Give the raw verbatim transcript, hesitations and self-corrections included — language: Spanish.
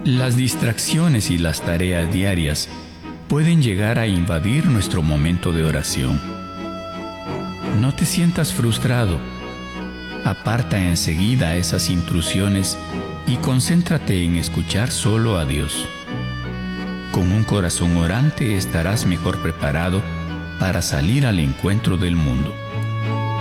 Las distracciones y las tareas diarias pueden llegar a invadir nuestro momento de oración. No te sientas frustrado. Aparta enseguida esas intrusiones y concéntrate en escuchar solo a Dios. Con un corazón orante estarás mejor preparado para salir al encuentro del mundo.